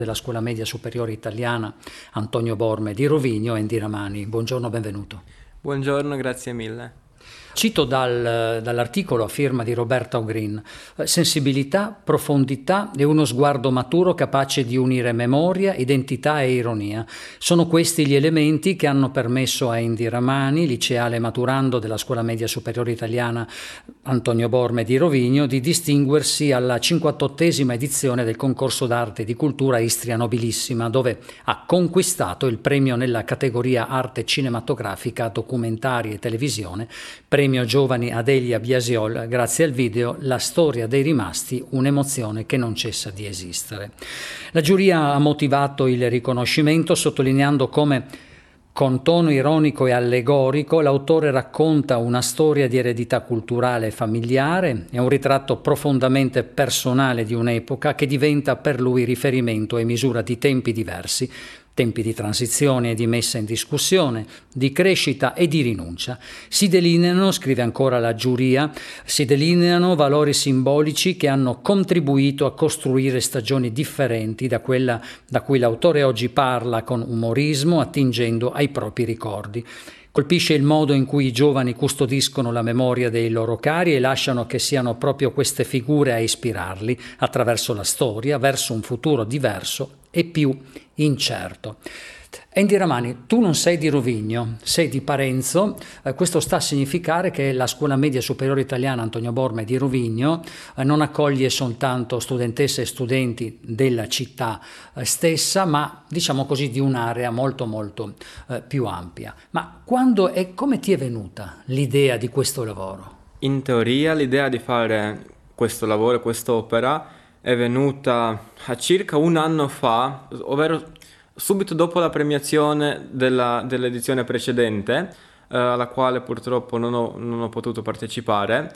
della Scuola Media Superiore Italiana Antonio Borme di Rovigno e Indira Mani. Buongiorno, benvenuto. Buongiorno, grazie mille. Cito dall'articolo a firma di Roberta Ogrin: sensibilità, profondità e uno sguardo maturo capace di unire memoria, identità e ironia. Sono questi gli elementi che hanno permesso a Indira Mani, liceale maturando della Scuola Media Superiore Italiana Antonio Borme di Rovigno, di distinguersi alla 58esima edizione del concorso d'arte e di cultura Istria Nobilissima, dove ha conquistato il premio nella categoria arte cinematografica, documentari e televisione, premio Giovani Adelia Biasiol, grazie al video La storia dei rimasti, un'emozione che non cessa di esistere. La giuria ha motivato il riconoscimento sottolineando come, con tono ironico e allegorico, l'autore racconta una storia di eredità culturale e familiare e un ritratto profondamente personale di un'epoca che diventa per lui riferimento e misura di tempi diversi, tempi di transizione e di messa in discussione, di crescita e di rinuncia. Si delineano, scrive ancora la giuria, si delineano valori simbolici che hanno contribuito a costruire stagioni differenti da quella da cui l'autore oggi parla con umorismo, attingendo ai propri ricordi. Colpisce il modo in cui i giovani custodiscono la memoria dei loro cari e lasciano che siano proprio queste figure a ispirarli attraverso la storia verso un futuro diverso e più incerto. Indira Mani, tu non sei di Rovigno, sei di Parenzo, questo sta a significare che la Scuola Media Superiore Italiana Antonio Borme di Rovigno non accoglie soltanto studentesse e studenti della città stessa, ma diciamo così di un'area molto più ampia. Ma quando e come ti è venuta l'idea di questo lavoro? In teoria l'idea di fare questo lavoro, quest'opera, è venuta a circa un anno fa, ovvero subito dopo la premiazione dell'edizione precedente, alla quale purtroppo non ho potuto partecipare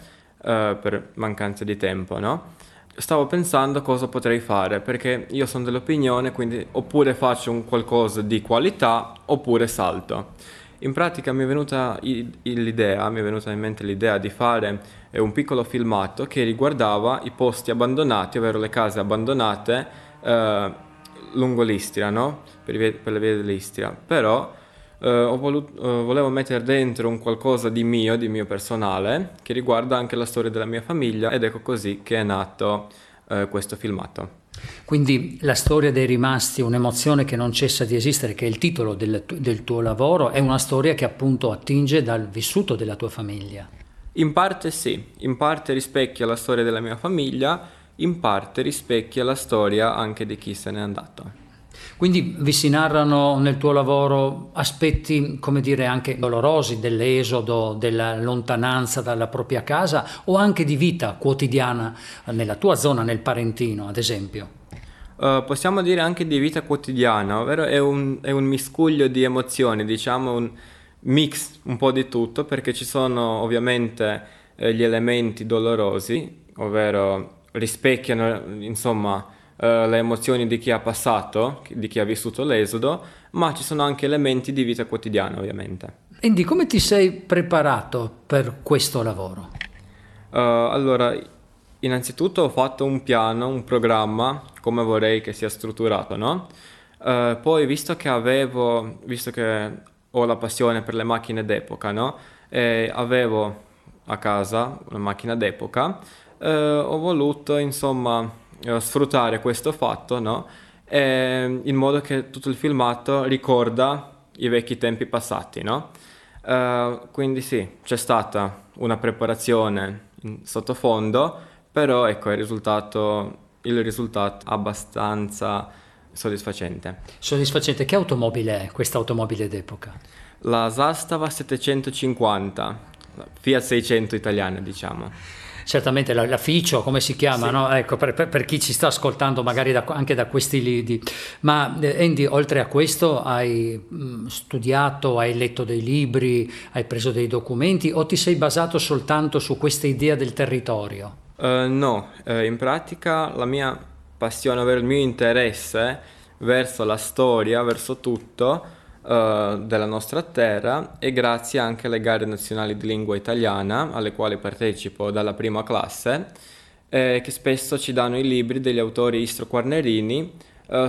per mancanza di tempo, no? Stavo pensando cosa potrei fare, perché io sono dell'opinione, quindi oppure faccio un qualcosa di qualità oppure salto. In pratica mi è venuta in mente l'idea di fare un piccolo filmato che riguardava i posti abbandonati, ovvero le case abbandonate lungo l'Istria, no? Per le vie dell'Istria. Però volevo mettere dentro un qualcosa di mio personale, che riguarda anche la storia della mia famiglia, ed ecco così che è nato questo filmato. Quindi la storia dei rimasti, un'emozione che non cessa di esistere, che è il titolo del tuo lavoro, è una storia che appunto attinge dal vissuto della tua famiglia. In parte sì, in parte rispecchia la storia della mia famiglia, in parte rispecchia la storia anche di chi se n'è andato. Quindi vi si narrano nel tuo lavoro aspetti, come dire, anche dolorosi dell'esodo, della lontananza dalla propria casa o anche di vita quotidiana nella tua zona, nel Parentino, ad esempio? Possiamo dire anche di vita quotidiana, ovvero è un miscuglio di emozioni, diciamo un mix un po' di tutto, perché ci sono ovviamente gli elementi dolorosi, ovvero rispecchiano insomma le emozioni di chi ha passato, di chi ha vissuto l'esodo, ma ci sono anche elementi di vita quotidiana ovviamente. Quindi come ti sei preparato per questo lavoro? Allora, innanzitutto ho fatto un piano, un programma, come vorrei che sia strutturato, no? Poi visto che ho la passione per le macchine d'epoca, no? E avevo a casa una macchina d'epoca, ho voluto insomma sfruttare questo fatto, no? In modo che tutto il filmato ricorda i vecchi tempi passati, no? Quindi sì, c'è stata una preparazione in sottofondo, però ecco il risultato abbastanza soddisfacente. Soddisfacente. Che automobile è questa automobile d'epoca? La Zastava 750, la Fiat 600 italiana, diciamo. Certamente la Ficio, come si chiama, Sì. no? Ecco, per chi ci sta ascoltando magari anche da questi lidi. Ma Andy, oltre a questo hai studiato, hai letto dei libri, hai preso dei documenti o ti sei basato soltanto su questa idea del territorio? No, in pratica la mia passione, ovvero il mio interesse verso la storia, verso tutto della nostra terra è grazie anche alle gare nazionali di lingua italiana, alle quali partecipo dalla prima classe, che spesso ci danno i libri degli autori Istro Quarnerini,